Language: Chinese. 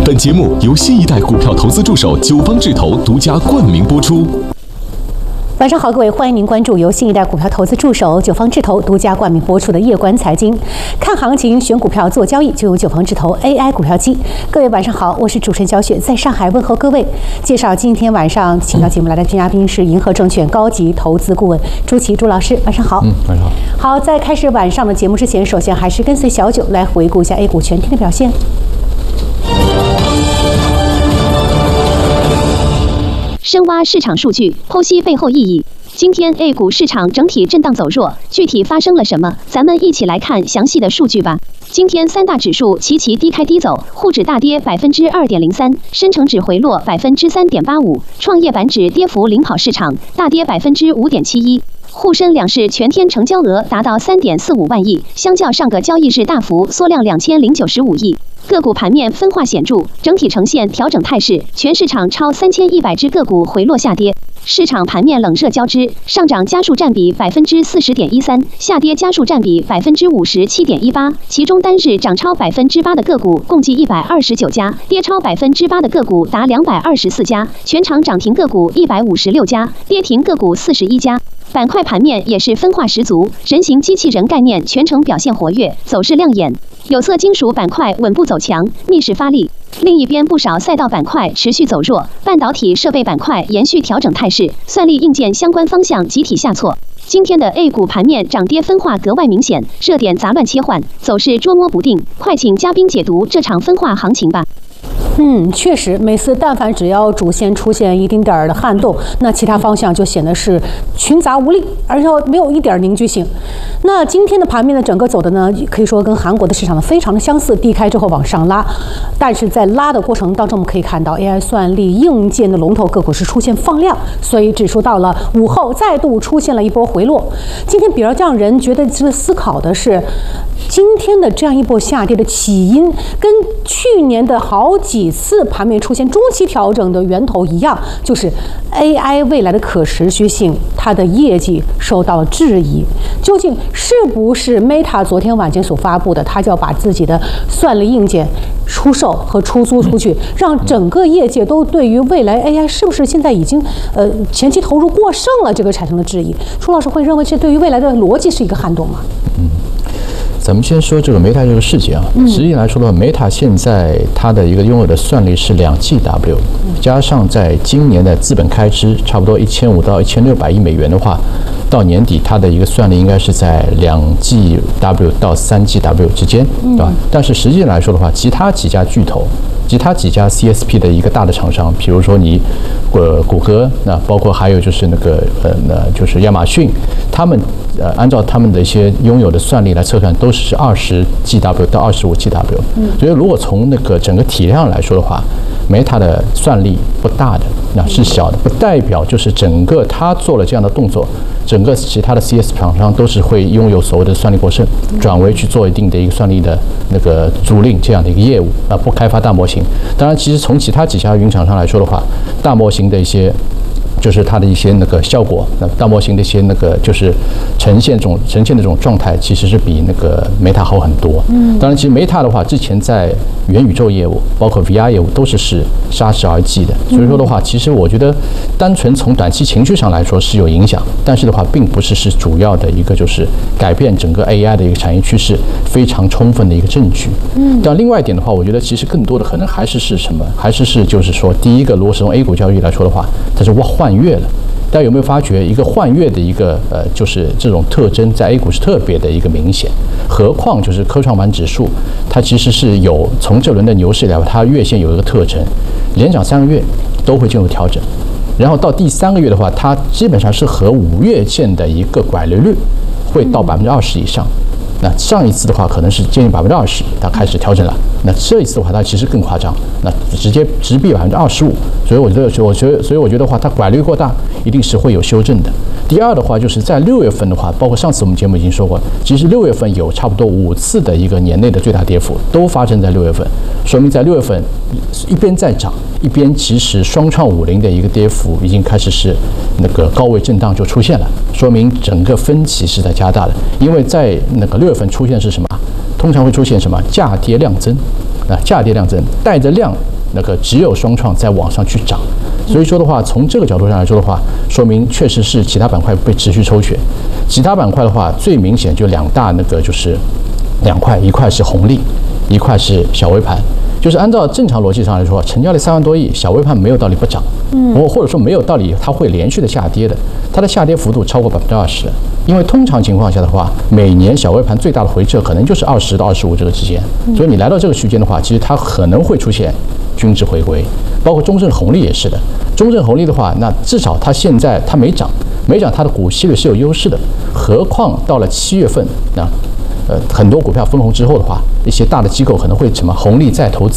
本节目由新一代股票投资助手九方智投独家冠名播出。 晚上好，各位，欢迎您关注由新一代股票投资助手九方智投独家冠名播出的夜观财经。看行情、选股票、做交易，就有九方智投 AI 股票机。各位晚上好，我是主持人小雪，在上海问候各位。介绍今天晚上请到节目来的嘉宾是银河证券高级投资顾问朱琦朱老师，晚上好。 晚上好。 好，在开始晚上的节目之前，首先还是跟随小九来回顾一下 A 股全天的表现。 深挖市场数据，剖析背后意义。今天 A 股市场整体震荡走弱，具体发生了什么？咱们一起来看详细的数据吧。今天三大指数齐齐低开低走，沪指大跌2.03%，深成指回落3.85%，创业板指跌幅领跑市场，大跌5.71%。沪深两市全天成交额达到3.45万亿，相较上个交易日大幅缩量2095亿。个股盘面分化显著，整体呈现调整态势，全市场超3100只个股回落下跌。市场盘面冷热交织，上涨家数占比40.13%，下跌家数占比57.18%，其中单日涨超8%的个股共计129家，跌超8%的个股达224家，全场涨停个股156家，跌停个股41家。板块盘面也是分化十足，人形机器人概念全程表现活跃，走势亮眼。有色金属板块稳步走强，逆势发力。另一边不少赛道板块持续走弱，半导体设备板块延续调整态势，算力硬件相关方向集体下挫。今天的 A 股盘面涨跌分化格外明显，热点杂乱切换，走势捉摸不定。快请嘉宾解读这场分化行情吧。 确实，每次但凡只要主线出现一丁点儿的撼动，那其他方向就显得是群杂无力，而且没有一点凝聚性。那今天的盘面的整个走的呢，可以说跟韩国的市场呢非常的相似，低开之后往上拉，但是在拉的过程当中，我们可以看到 AI 算力硬件的龙头个股是出现放量，所以指数到了午后再度出现了一波回落。今天比较让人觉得值得思考的是，今天的这样一波下跌的起因，跟去年的好几次盘面出现中期调整的源头一样，就是 AI 未来的可持续性，它的业绩受到了质疑。究竟是不是 Meta 昨天晚间所发布的，它就要把自己的算力硬件出售和出租出去，让整个业界都对于未来 AI 是不是现在已经前期投入过剩了，这个产生了质疑。朱老师会认为这对于未来的逻辑是一个撼动吗？ 咱们先说这个 Meta 这个事情啊，实际来说的话，Meta 现在它的一个拥有的算力是2GW，加上在今年的资本开支差不多1500到1600亿美元的话，到年底它的一个算力应该是在2GW到3GW之间，对吧？但是实际来说的话，其他几家巨头，其他几家 CSP 的一个大的厂商，比如说你谷歌，那包括还有就是就是亚马逊，他们按照他们的一些拥有的算力来测算，都是20GW到25GW。所以如果从那个整个体量来说的话，Meta 的算力不大的，那是小的，不代表就是整个它做了这样的动作，整个其他的 CS 厂商都是会拥有所谓的算力过剩，转为去做一定的一个算力的那个租赁这样的一个业务啊，不开发大模型。当然，其实从其他几家云厂商来说的话，大模型的一些就是它的一些那个效果，那大模型的一些那个就是呈现的这种状态，其实是比那个 Meta 好很多。当然，其实 Meta 的话，之前在元宇宙业务，包括 VR 业务，都是砂石而记的。所以说的话，其实我觉得单纯从短期情绪上来说是有影响，但是的话，并不是主要的一个就是改变整个 AI 的一个产业趋势非常充分的一个证据。但另外一点的话，我觉得其实更多的可能还是什么，还是就是说，第一个，如果是从 A 股交易来说的话，它是换月了。大家有没有发觉一个换月的一个就是这种特征在 A 股是特别的一个明显？何况就是科创板指数，它其实是有从这轮的牛市来说，它月线有一个特征，连涨3个月都会进入调整，然后到第3个月的话，它基本上是和5月线的一个拐离率会到20%以上。那上一次的话可能是接近20%，它开始调整了。那这一次的话，它其实更夸张，那直接直逼25%。所以我觉得话，它拐率过大，一定是会有修正的。第二的话，就是在6月份的话，包括上次我们节目已经说过，其实6月份有差不多5次的一个年内的最大跌幅，都发生在6月份，说明在6月份一边在涨，一边其实双创50的一个跌幅已经开始是那个高位震荡就出现了，说明整个分歧是在加大的。因为在那个6月份出现是什么？通常会出现什么？价跌量增。 价跌量增，带着量那个只有双创在往上去涨。所以说的话，从这个角度上来说的话，说明确实是其他板块被持续抽血。其他板块的话，最明显就两大那个就是两块，一块是红利，一块是小微盘。就是按照正常逻辑上来说，成交量3万多亿，小微盘没有道理不涨，或者说没有道理它会连续的下跌的，它的下跌幅度超过20%，因为通常情况下的话，每年小微盘最大的回撤可能就是20到25这个之间，所以你来到这个区间的话，其实它可能会出现均值回归，包括中证红利也是的。中证红利的话，那至少它现在它没涨，它的股息率是有优势的，何况到了7月份很多股票分红之后的话，一些大的机构可能会什么红利再投资。